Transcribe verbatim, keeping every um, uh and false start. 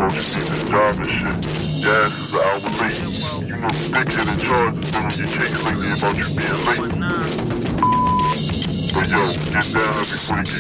about you need this job and shit. Your ass is an hour late. You know the dickhead in charge has been on your case lately about you being late. But yo, get down here before they get